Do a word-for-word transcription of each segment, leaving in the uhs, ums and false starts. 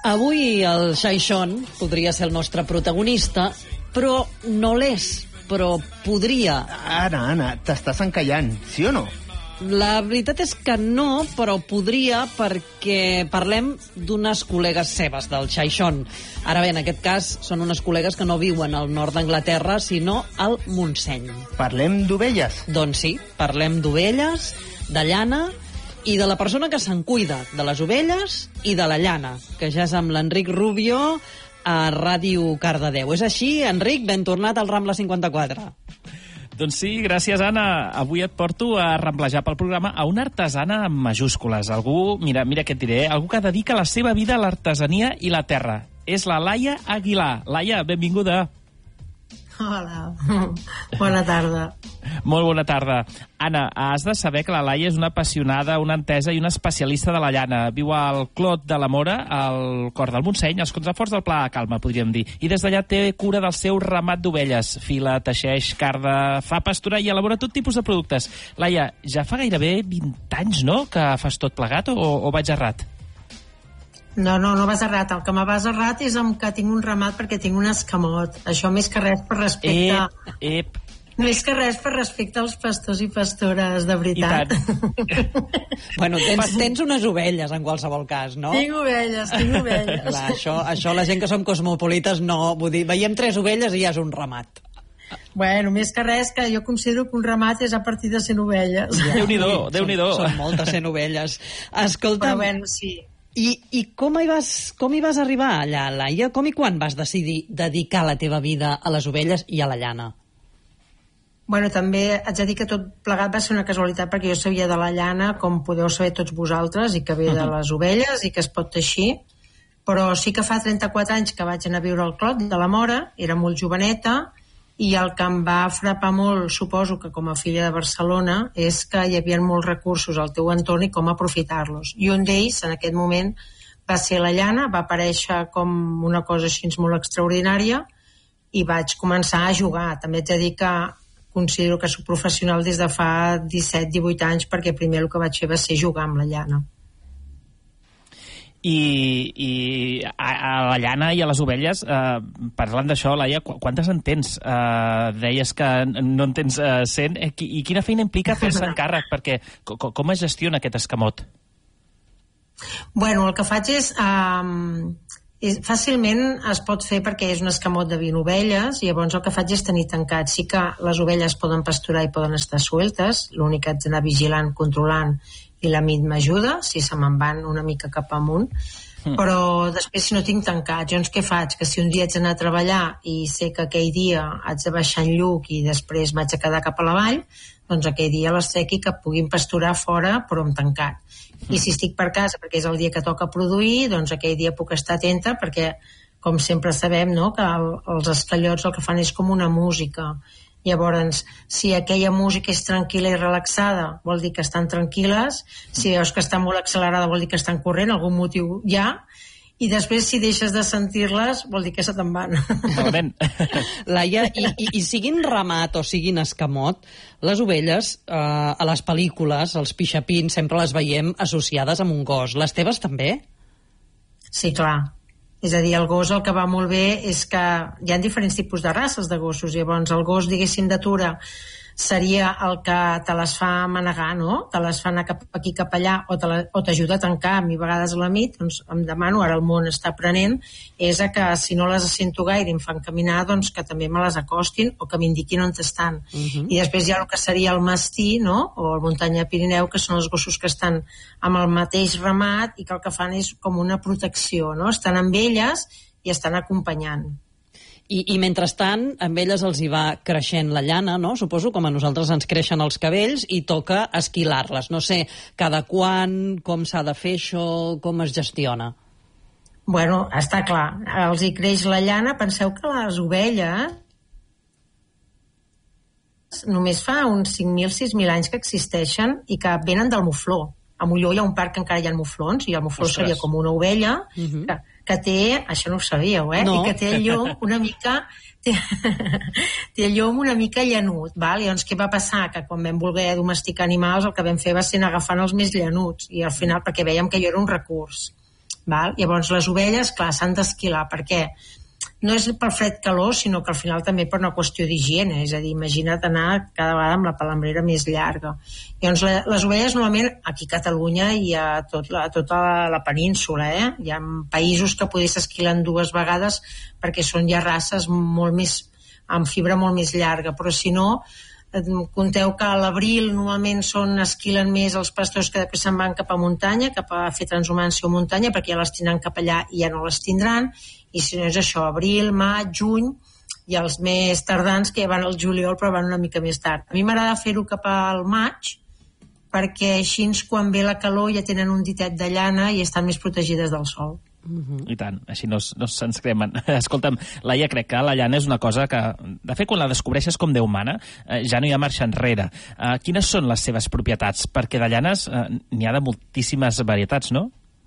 Avui el Xaixón podria ser el nostre protagonista, però no l'és, però podria. Anna, Anna, t'estàs encallant, sí o no? La veritat és que no, però podria, perquè parlem d'unes col·legues seves, del Xaixón. Ara bé, en aquest cas, són unes col·legues que no viuen al nord d'Anglaterra, sinó al Montseny. Parlem d'ovelles? Doncs sí, parlem d'ovelles, de llana i de la persona que se'n cuida, de les ovelles i de la llana, que ja és amb l'Enric Rubio a Ràdio Cardedeu. És així, Enric? Ben tornat al Rambla cinquanta-quatre. Doncs sí, gràcies, Anna. Avui et porto a ramblejar pel programa a una artesana amb majúscules. Algú, mira, mira què et diré, algú que dedica la seva vida a l'artesania i la terra. És la Laia Aguilar. Laia, benvinguda. Hola, bona tarda. Molt bona tarda. Anna, has de saber que la Laia és una apassionada, una entesa i una especialista de la llana. Viu al Clot de la Mora, al cor del Montseny, als contraforts del Pla de Calma, podríem dir. I des d'allà té cura del seu ramat d'ovelles. Fila, teixeix, carda, fa pasturar i elabora tot tipus de productes. Laia, ja fa gairebé vint anys, no?, que fas tot plegat, o, o vaig errat? No, no, no vas errat. El que me vas errat és amb que tinc un ramat perquè tinc un escamot. Això més que res per respecte... Ep, ep. Més que res per respecte als pastors i pastores, de veritat. Bueno, tens, tens unes ovelles, en qualsevol cas, no? Tinc ovelles, tinc ovelles. Clar, això, això la gent que som cosmopolites no... Vull dir, veiem tres ovelles i ja és un ramat. Bueno, més que res, que jo considero que un ramat és a partir de cent ovelles. Ja, Déu-n'hi-do, Déu-n'hi-do. Són, són moltes cent ovelles. Escolta... Però bueno, sí. I, i com, hi vas, com hi vas arribar allà, Laia? Com i quan vas decidir dedicar la teva vida a les ovelles i a la llana? Bueno, també haig de dir que tot plegat va ser una casualitat perquè jo sabia de la llana, com podeu saber tots vosaltres, i que ve de les ovelles i que es pot teixir, però sí que fa trenta-quatre anys que vaig anar a viure al Clot de la Mora, era molt joveneta, i el que em va frapar molt, suposo que com a filla de Barcelona, és que hi havia molts recursos al teu entorn i com aprofitar-los. I un d'ells, en aquest moment, va ser la llana, va aparèixer com una cosa així molt extraordinària i vaig començar a jugar. També haig de dir que considero que soc professional des de fa disset divuit anys perquè primer el que vaig fer va ser jugar amb la llana. I, i a, a la llana i a les ovelles, eh, parlant d'això, Laia, qu quantes en tens? Eh, deies que no en tens eh, cent. Eh, I quina feina implica fer-se encàrrec? Perquè com, com es gestiona aquest escamot? Bueno, el que faig és... Um, és fàcilment es pot fer perquè és un escamot de vint ovelles i llavors el que faig és tenir tancat. Sí que les ovelles poden pasturar i poden estar sueltes, l'únic que haig d'anar vigilant, controlant, i la mit m'ajuda, si se me'n van una mica cap amunt, mm. però després si no tinc tancat, doncs què faig? Que si un dia haig d'anar a treballar i sé que aquell dia haig de baixar en lluc i després m'haig de quedar cap a la vall, doncs aquell dia les trec i que puguin pasturar fora però amb tancat. Mm. I si estic per casa perquè és el dia que toca produir, doncs aquell dia puc estar atenta perquè, com sempre sabem, no?, que el, els escallots el que fan és com una música. Llavors, si aquella música és tranquil·la i relaxada, vol dir que estan tranquil·les, si veus que està molt accelerada vol dir que estan corrent, algun motiu hi ha, i després si deixes de sentir-les vol dir que se te'n van. Laia, i, i, i siguin ramat o siguin escamot, les ovelles eh, a les pel·lícules, els pixapins, sempre les veiem associades amb un gos. Les teves també? Sí, clar. És a dir, el gos el que va molt bé és que hi ha diferents tipus de races de gossos, llavors el gos, diguéssim, d'atura seria el que te les fa manegar, no? Te les fa anar cap aquí, cap allà, o t'ajuda a tancar, a mi a vegades a la nit, doncs em demano, ara el món està aprenent, és a que si no les sento gaire i em fan caminar, doncs que també me les acostin o que m'indiquin on estan. Uh-huh. I després hi ha el que seria el mastí, no?, o el muntanya Pirineu, que són els gossos que estan amb el mateix ramat i que el que fan és com una protecció, no? Estan amb elles i estan acompanyant. I, i mentrestant, amb elles els hi va creixent la llana, no? Suposo, com a nosaltres ens creixen els cabells, i toca esquilar-les. No sé, cada quan, com s'ha de fer això, com es gestiona? Bueno, està clar, els hi creix la llana. Penseu que les ovelles només fa uns cinc mil, sis mil anys que existeixen i que venen del mufló. A Molló hi ha un parc que encara hi ha muflons, i el mufló Ostres. seria com una ovella, uh-huh. que, que té, això no ho sabíeu, eh? No. I que té el llom una mica... Té, té el llom una mica llanut, val? I llavors què va passar? Que quan vam voler domesticar animals el que vam fer va ser anar agafant els més llanuts, i al final, perquè veiem que jo era un recurs. Val? Llavors les ovelles, clar, s'han d'esquilar, perquè no és per fred calor, sinó que al final també per una qüestió d'higiene, és a dir, imagina't anar cada vegada amb la palambrera més llarga. Llavors, les ovelles normalment aquí a Catalunya i a, tot la, a tota la península, eh? Hi ha països que potser s'esquilen dues vegades perquè són ja races molt més, amb fibra molt més llarga, però si no, compteu que a l'abril normalment són, esquilen més els pastors que després se'n van cap a muntanya, cap a fer transhumància o muntanya, perquè ja les tindran cap allà i ja no les tindran, i si no és això, abril, maig, juny, i els més tardans que ja van al juliol però van una mica més tard. A mi m'agrada fer-ho cap al maig, perquè així quan ve la calor ja tenen un ditet de llana i estan més protegides del sol. Uh-huh. I tant, així no, no se'ns cremen. Escolta'm, Laia, crec que la llana és una cosa que, de fet, quan la descobreixes com Déu mana, eh, ja no hi ha marxa enrere. Eh, quines són les seves propietats? Perquè de llanes eh, n'hi ha de moltíssimes varietats, no?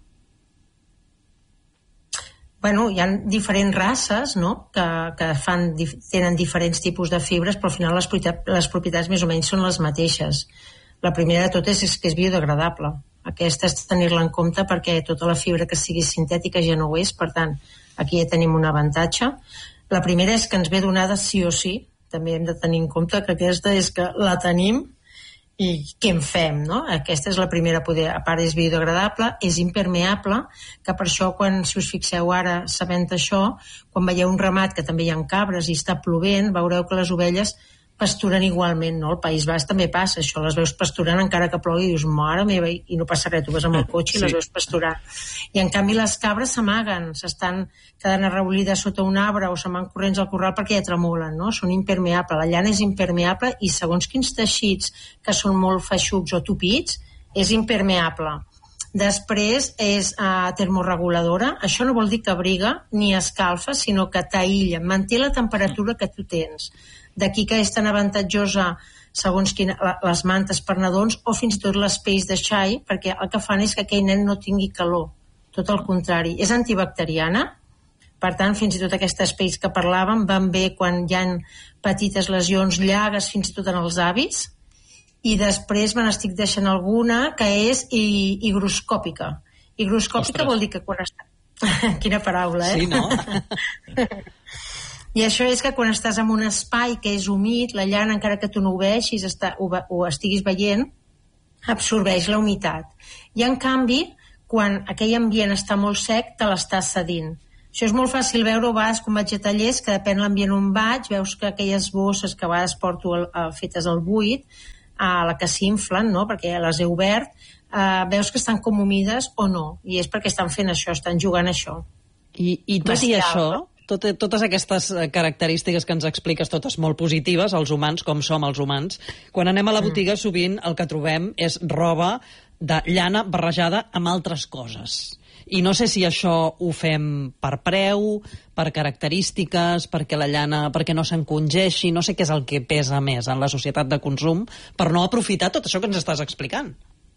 Bueno, hi ha diferents races, no?, que, que fan, tenen diferents tipus de fibres, però al final les, les propietats més o menys són les mateixes. La primera de totes és que és biodegradable. Aquesta és tenir-la en compte perquè tota la fibra que sigui sintètica ja no ho és, per tant, aquí ja tenim un avantatge. La primera és que ens ve donada sí o sí, també hem de tenir en compte que aquesta és que la tenim i què en fem, no? Aquesta és la primera, poder, a part és biodegradable, és impermeable, que per això quan, si us fixeu ara sabent això, quan veieu un ramat que també hi ha cabres i està plovent, veureu que les ovelles pasturen igualment, no? Al País Basc també passa això, les veus pasturant encara que plogui i dius, mare meva, i no passa res, tu vas amb el cotxe i sí. Les veus pasturant. I en canvi les cabres s'amaguen, s'estan quedant arraulides sota un arbre o se'n van corrents al corral perquè ja tremolen, no? Són impermeables, la llana és impermeable i segons quins teixits que són molt feixucs o tupits, és impermeable. Després és uh, termorreguladora, això no vol dir que abriga ni escalfa, sinó que t'aïlla, manté la temperatura que tu tens. D'aquí que és tan avantatjosa segons quina, les mantes per nadons o fins i tot les pells de xai, perquè el que fan és que aquell nen no tingui calor. Tot el contrari. És antibacteriana, per tant, fins i tot aquestes pells que parlàvem van bé quan hi ha petites lesions, llagues, fins i tot en els avis, i després me n'estic deixant alguna que és higroscòpica. Higroscòpica Ostres. Vol dir que quan està... Quina paraula, eh? Sí, no? I això és que quan estàs en un espai que és humit, la llana, encara que tu no ho veixis està, ho, ho estiguis veient, absorbeix la humitat. I en canvi, quan aquell ambient està molt sec, te l'estàs cedint. Això és molt fàcil veure, a vegades quan vaig a tallers, que depèn l'ambient on vaig, veus que aquelles bosses que a vegades porto el, el, fetes al buit, a la que s'inflen, no?, perquè les he obert, eh, veus que estan com humides o no. I és perquè estan fent això, estan jugant això. I, i tot Bestial, i això... no? Tot, totes aquestes característiques que ens expliques, totes molt positives, els humans, com som els humans, quan anem a la botiga sovint el que trobem és roba de llana barrejada amb altres coses. I no sé si això ho fem per preu, per característiques, perquè la llana, perquè no s'encongeixi, no sé què és el que pesa més en la societat de consum, per no aprofitar tot això que ens estàs explicant.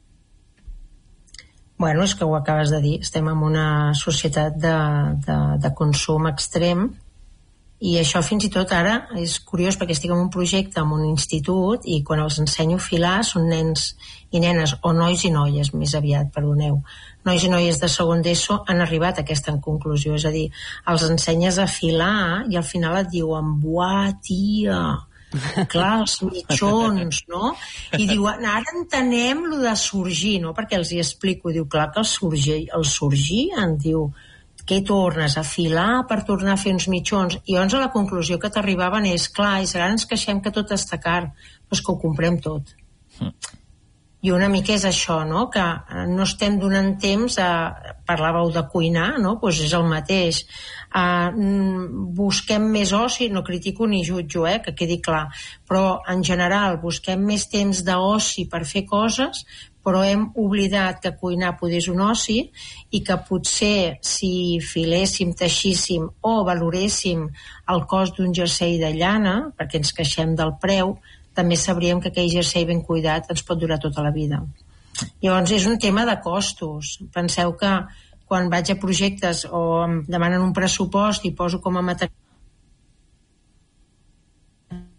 Bueno, és que ho acabes de dir, estem en una societat de, de, de consum extrem i això fins i tot ara és curiós perquè estic en un projecte en un institut i quan els ensenyo a filar són nens i nenes, o nois i noies més aviat, perdoneu, nois i noies de segon d'ESO han arribat a aquesta conclusió, és a dir, els ensenyes a filar i al final et diuen, buah, tia, clar, els mitjons, no? I diu, ara entenem lo de sorgir, no? Perquè els hi explico, diu, clar que el sorgir, el sorgir, em diu, què tornes a filar per tornar a fer uns mitjons? I llavors a la conclusió que t'arribaven és, clar, i ara ens queixem que tot està car, però és que ho comprem tot. Mm. I una mica és això, no?, que no estem donant temps a... Parlàveu de cuinar, no?, doncs és el mateix. Uh, busquem més oci, no critico ni jutjo, eh, que quedi clar, però en general busquem més temps d'oci per fer coses, però hem oblidat que cuinar poder és un oci i que potser si filéssim, teixíssim o valoréssim el cost d'un jersei de llana, perquè ens queixem del preu, també sabríem que aquell jersei ben cuidat ens pot durar tota la vida. Llavors és un tema de costos. Penseu que quan vaig a projectes o em demanen un pressupost i poso com a material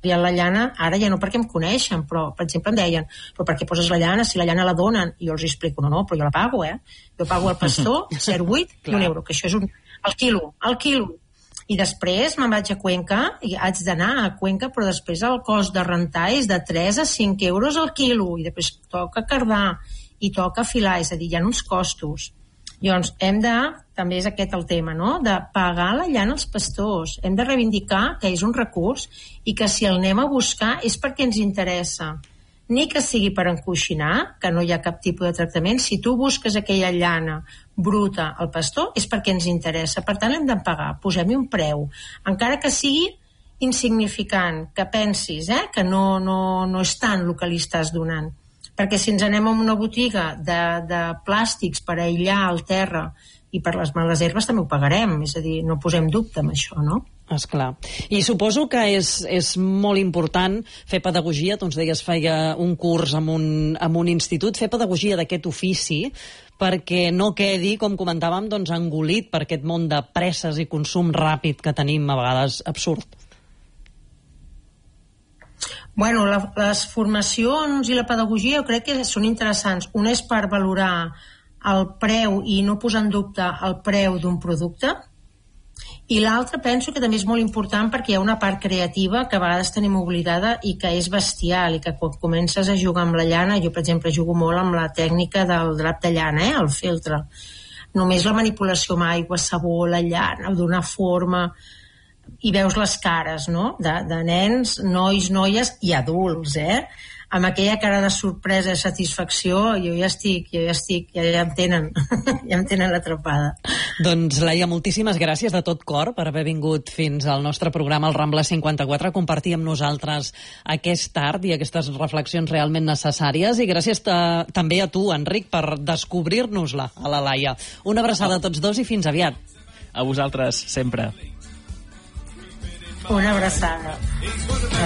enviat la llana, ara ja no perquè em coneixen, però, per exemple, em deien, però per què poses la llana si la llana la donen? I jo els explico, no, no, però jo la pago, eh? Jo pago al pastor zero coma vuit i un euro, que això és un... el quilo, el quilo. I després me'n vaig a Cuenca, i haig d'anar a Cuenca, però després el cost de rentar és de tres a cinc euros al quilo, i després toca cardar, i toca filar, és a dir, hi ha uns costos. Llavors, hem de, també és aquest el tema, no?, de pagar la llana als pastors. Hem de reivindicar que és un recurs i que si el anem a buscar és perquè ens interessa. Ni que sigui per encoixinar, que no hi ha cap tipus de tractament. Si tu busques aquella llana bruta al pastor és perquè ens interessa. Per tant, hem de pagar. Posem-hi un preu. Encara que sigui insignificant, que pensis eh, que no, no, no és tant el que li estàs donant. Perquè si ens anem a una botiga de, de plàstics per aïllar el terra i per les males herbes també ho pagarem, és a dir, no posem dubte amb això, no? Esclar. I suposo que és, és molt important fer pedagogia, tu ens deies feia un curs en un, en un institut, fer pedagogia d'aquest ofici perquè no quedi, com comentàvem, doncs, engolit per aquest món de presses i consum ràpid que tenim a vegades absurd. Bueno, la, les formacions i la pedagogia jo crec que són interessants. Una és per valorar el preu i no posar en dubte el preu d'un producte, i l'altra penso que també és molt important perquè hi ha una part creativa que a vegades tenim oblidada i que és bestial, i que quan comences a jugar amb la llana, jo per exemple jugo molt amb la tècnica del drap de llana, eh, el feltre, només la manipulació amb aigua, sabó, la llana, donar forma, i veus les cares, no?, de, de nens, nois, noies i adults, eh? Amb aquella cara de sorpresa i satisfacció, jo ja estic, jo ja estic, ja, ja em tenen, ja em tenen atrapada. Doncs, Laia, moltíssimes gràcies de tot cor per haver vingut fins al nostre programa, el Rambla cinquanta-quatre, a compartir amb nosaltres aquest art i aquestes reflexions realment necessàries, i gràcies ta, també a tu, Enric, per descobrir-nos-la a la Laia. Una abraçada a tots dos i fins aviat. A vosaltres, sempre. Una abraçada.